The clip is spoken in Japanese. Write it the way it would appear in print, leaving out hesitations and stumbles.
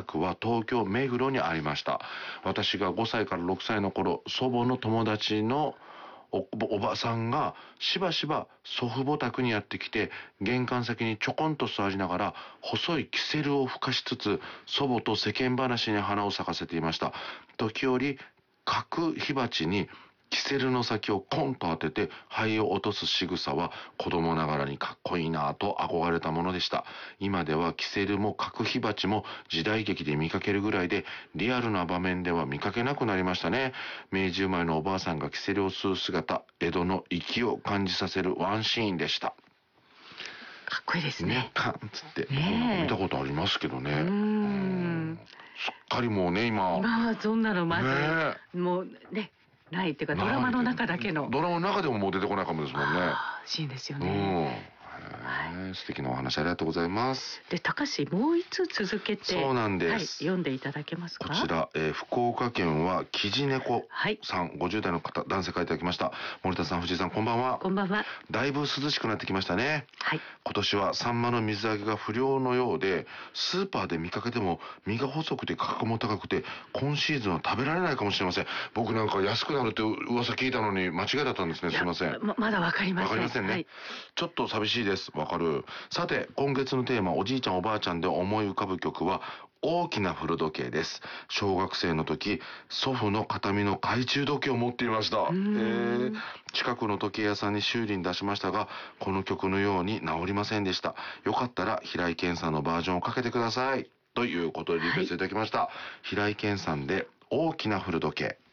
宅は東京目黒にありました。私が5歳から6歳の頃、祖母の友達のおばさんがしばしば祖父母宅にやってきて、玄関先にちょこんと座りながら細いキセルを吹かしつつ、祖母と世間話に花を咲かせていました。時折角火鉢にキセルの先をコンと当てて灰を落とす仕草は子供ながらにかっこいいなぁと憧れたものでした。今ではキセルも角火鉢も時代劇で見かけるぐらいで、リアルな場面では見かけなくなりましたね。明治生まれのおばあさんがキセルを吸う姿、江戸の粋を感じさせるワンシーンでした。 かっこいいですね。 ね、カンつって、見たことありますけどね。すっかりもうね、今はそんなのまず、もうね、ないっていうか、ドラマの中だけの。 ドラマの中でももう出てこないかもですもんね。 シーンですよね。 素敵なお話ありがとうございます。 で、高橋、もう一つ続けて、 そうなんです。 読んでいただけますか。 こちら、福岡県はキジネコさん、50代の方、男性からいただきました。森田さん、藤井さん、こんばんは。 こんばんは。 だいぶ涼しくなってきましたね。 はい。 今年はサンマの水揚げが不良のようで、スーパーで見かけても身が細くて価格も高くて、今シーズンは食べられないかもしれません。僕なんか安くなるって噂聞いたのに間違いだったんですね。すいません。 まだわかりません。 わかりませんね。はい、ちょっと寂しいです。わかる。さて、今月のテーマ、おじいちゃんおばあちゃんで思い浮かぶ曲は、大きな古時計です。小学生の時、祖父の形見の懐中時計を持っていました。近くの時計屋さんに修理に出しましたが、この曲のように治りませんでした。よかったら平井堅さんのバージョンをかけてください。ということでリクエストいただきました。平井堅さんで大きな古時計。